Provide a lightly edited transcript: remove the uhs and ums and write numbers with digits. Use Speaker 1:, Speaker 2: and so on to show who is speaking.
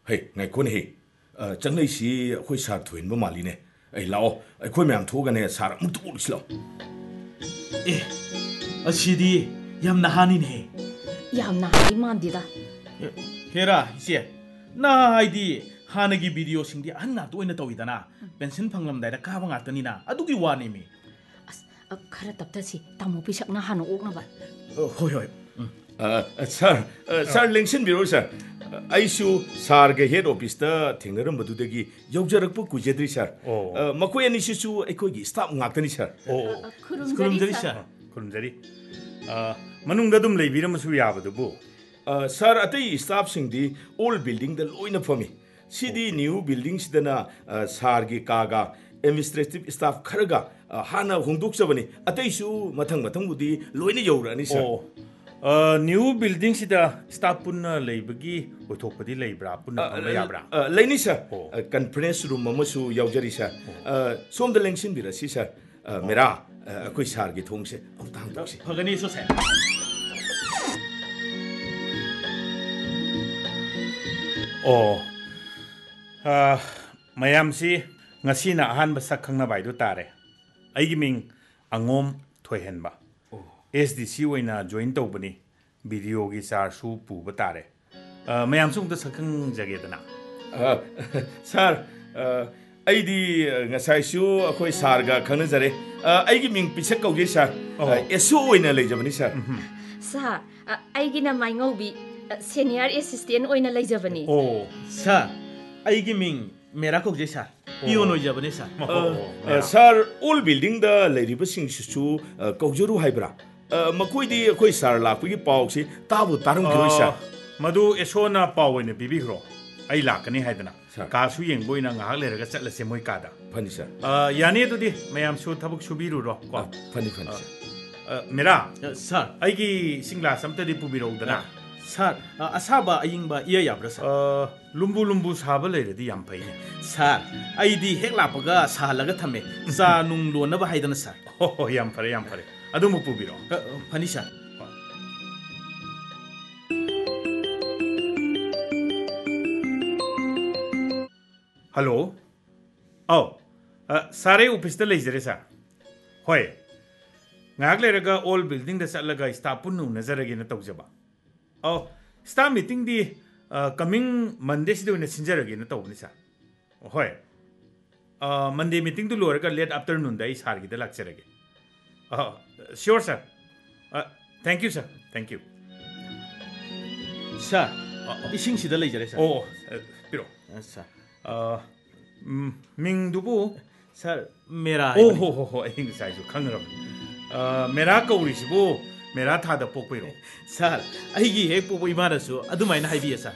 Speaker 1: Hey, ngay kone he. Chẳng lấy xí khôi sạc thuyền bố mà lý nè. Ê, lão, khôi mèm thô gà nè sạc mút tụ lịch lão.
Speaker 2: Asidi, yam nahanin he.
Speaker 3: Yam nahani mandida.
Speaker 2: Hera, ise. Na ID hanagi video singdi anna to ina tawidana. Pension phanglam daida ka bang atani na. Adugi wani mi.
Speaker 3: As khara tapta si tamu pisak na hanu ok na ba.
Speaker 2: Hoi hoi.
Speaker 1: Sir, lengsin biro sir. Aisu sar ge head office ta thingnaram badudagi yaujarakpu kujedri sir. Makoi ani sisu ekoi gi staff ngaktani sir.
Speaker 2: Kurumjari sir.
Speaker 4: Kurumjari. Manungda dum leibiramasu yabadubu.
Speaker 1: Sir, atai staff singdi old building da loina phami. Sidi new buildings dana sar gi kaga administrative staff kharaga hana hongdok sabani atai su mathang budi loina yaurani sir.
Speaker 4: New building sida staff punna leibagi othokpadi leibra punna phamba yabra.
Speaker 1: Leini sir. Conference room amasu yaujari sir. Som da lengsin birasi sir. Mera koi sar gi thong se amtang dosi.
Speaker 2: Phagani so se.
Speaker 4: Mayam si ngasina ahanba sak khangna baidu tare. Aigi ming angom thoihenba. SDC oina join tawbani video gi char su pu batare. Mayam sung da sakhang jagedana.
Speaker 1: Sir, aidi ngasai su akhoi sar ga khangna jare. Aigi ming pisak kauji sir. Esu oina leijabani sir.
Speaker 3: Sa aigi na mai ngobi senior assistant oina leijabani.
Speaker 2: Sir, aigi ming mera kok jesa. Pion oi jabane sir.
Speaker 1: Sir, all building da leiriba sing su kaujuru haibra. Makoi di akhoi sar lakpagi pau si tabu tarum khoi sir.
Speaker 4: Madu esona pawene bibihro. Ai lakani haidana. Ka su yengboina ngahak leraga chatlase moi kada.
Speaker 1: Phani sir.
Speaker 4: Yani dudi mayam su thabuk subiru ro ko.
Speaker 1: Phani sir.
Speaker 4: Mera,
Speaker 2: Sir,
Speaker 4: aigi singla samtadi pubiro dana.
Speaker 2: sir, asaba ayingba iya yabra sir.
Speaker 4: Lumbu saba leiradi yam pai.
Speaker 2: Sir, aidi hek lapaga salaga thame. Sa nung lona ba haidana sir.
Speaker 4: Yam pare. Adumu pubiro.
Speaker 2: Phani sir.
Speaker 4: Hello? Oh, sare office da leijare sa. Hoy. Ngak leraga all building da satlaga staff pun nu nazaragi na tawjaba. Oh, staff meeting di coming Monday sido na sinjaragi na tawni sa. Hoy. Monday meeting du loraga late afternoon da isargi da lakcharagi. Sure sir. Thank you sir. Thank you.
Speaker 2: Sir, ising sida leijare sir.
Speaker 4: Oh, piro.
Speaker 2: Sir.
Speaker 4: Ming dubu.
Speaker 2: Sir, mera.
Speaker 4: Oh, aying saisu kangaram. Mera kaurisibu mera thada pokpiro.
Speaker 2: Sir, aigi hek popo imarasu adumai na haibiya sir.